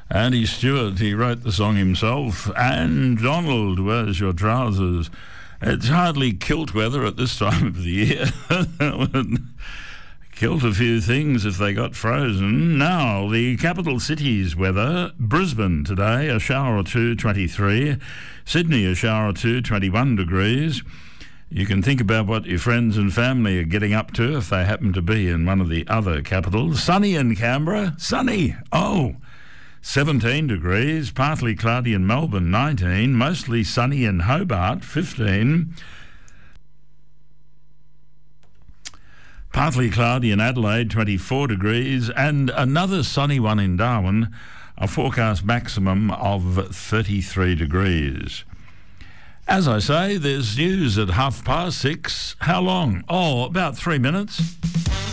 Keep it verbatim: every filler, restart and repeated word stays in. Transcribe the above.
Andy Stewart, he wrote the song himself. And Donald, where's your trousers? It's hardly kilt weather at this time of the year. Kilt a few things if they got frozen. Now, the capital city's weather. Brisbane today, a shower or two, twenty-three. Sydney, a shower or two, twenty-one degrees. You can think about what your friends and family are getting up to if they happen to be in one of the other capitals. Sunny in Canberra. Sunny. Oh, seventeen degrees. Partly cloudy in Melbourne, nineteen. Mostly sunny in Hobart, fifteen. Partly cloudy in Adelaide, twenty-four degrees, and another sunny one in Darwin, a forecast maximum of thirty-three degrees. As I say, there's news at half past six. How long? Oh, about three minutes.